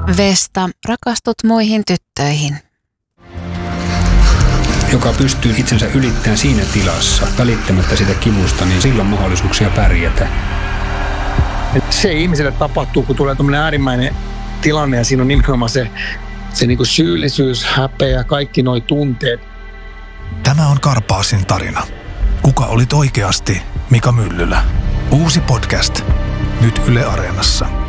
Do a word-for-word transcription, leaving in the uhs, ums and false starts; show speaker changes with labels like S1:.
S1: Vesta, rakastut muihin tyttöihin.
S2: Joka pystyy itsensä ylittämään siinä tilassa, välittämättä sitä kivusta, niin silloin on mahdollisuuksia pärjätä.
S3: Se ihmiselle tapahtuu, kun tulee tämmöinen äärimmäinen tilanne ja siinä on nimenomaan se, se niin kuin syyllisyys, häpeä, kaikki nuo tunteet.
S4: Tämä on Karpaasin tarina. Kuka olit oikeasti Mika Myllylä? Uusi podcast. Nyt Yle Areenassa.